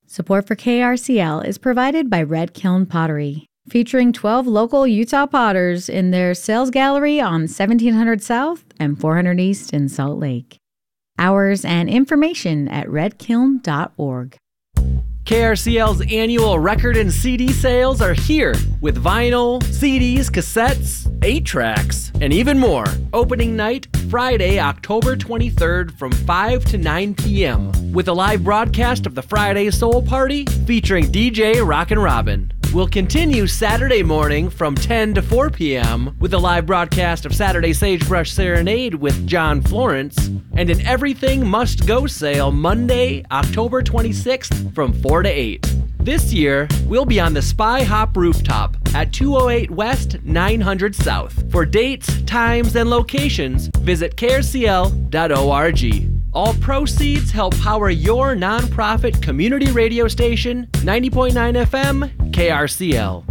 Support for KRCL is provided by Red Kiln Pottery, featuring 12 local Utah potters in their sales gallery on 1700 South and 400 East in Salt Lake. Hours and information at redkiln.org. KRCL's annual record and CD sales are here with vinyl, CDs, cassettes, 8-tracks, and even more. Opening night, Friday, October 23rd from 5 to 9 p.m. with a live broadcast of the Friday Soul Party featuring DJ Rockin' Robin. We'll continue Saturday morning from 10 to 4 p.m. with a live broadcast of Saturday Sagebrush Serenade with John Florence, and an Everything Must Go sale Monday, October 26th from 4 to 8. This year, we'll be on the Spy Hop rooftop at 208 West, 900 South. For dates, times, and locations, visit krcl.org. All proceeds help power your nonprofit community radio station, 90.9 FM, KRCL.